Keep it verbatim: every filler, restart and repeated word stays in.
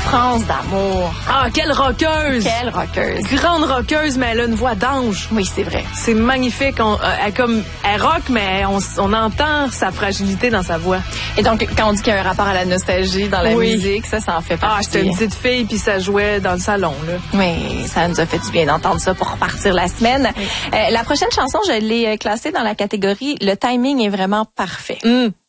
souffrance d'amour. Ah, quelle rockeuse! Quelle rockeuse! Grande rockeuse, mais elle a une voix d'ange. Oui, c'est vrai. C'est magnifique. On, elle, comme, elle rock, mais on, on entend sa fragilité dans sa voix. Et donc, quand on dit qu'il y a un rapport à la nostalgie dans la oui. musique, ça, ça en fait partie. Ah, j'étais une petite fille, puis ça jouait dans le salon, là. Oui, ça nous a fait du bien d'entendre ça pour repartir la semaine. Oui. Euh, la prochaine chanson, je l'ai classée dans la catégorie « Le timing est vraiment parfait ». Mm.